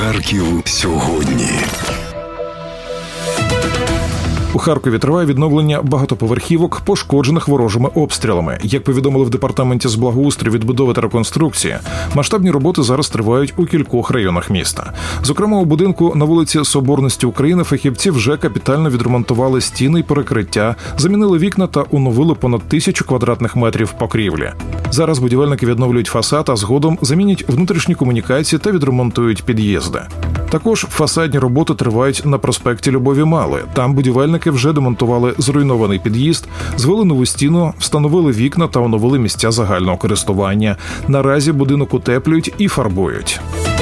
Харків сьогодні. У Харкові триває відновлення багатоповерхівок, пошкоджених ворожими обстрілами. Як повідомили в департаменті з благоустрою, відбудови та реконструкції, масштабні роботи зараз тривають у кількох районах міста. Зокрема, у будинку на вулиці Соборності України фахівці вже капітально відремонтували стіни й перекриття, замінили вікна та оновили понад 1000 квадратних метрів покрівлі. Зараз будівельники відновлюють фасад, а згодом замінять внутрішні комунікації та відремонтують під'їзди. Також фасадні роботи тривають на проспекті Любові Малої. Там будівельники вже демонтували зруйнований під'їзд, звели нову стіну, встановили вікна та оновили місця загального користування. Наразі будинок утеплюють і фарбують.